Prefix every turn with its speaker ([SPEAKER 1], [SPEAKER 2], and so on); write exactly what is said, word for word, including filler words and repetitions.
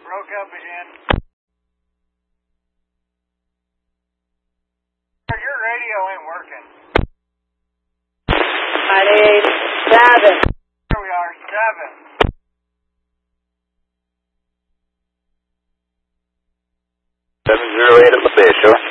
[SPEAKER 1] broke up again. Your radio ain't working.
[SPEAKER 2] ninety-eight, seven.
[SPEAKER 1] Here we are, seven.
[SPEAKER 3] seven zero eight at the base, sure.